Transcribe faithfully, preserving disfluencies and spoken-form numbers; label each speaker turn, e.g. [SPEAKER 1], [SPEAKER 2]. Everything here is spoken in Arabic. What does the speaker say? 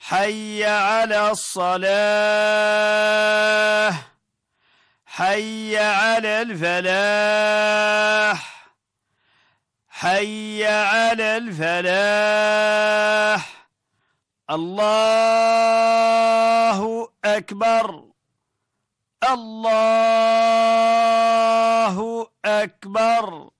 [SPEAKER 1] حي على الصلاة، حي على الفلاح، حي على الفلاح. الله أكبر، الله أكبر.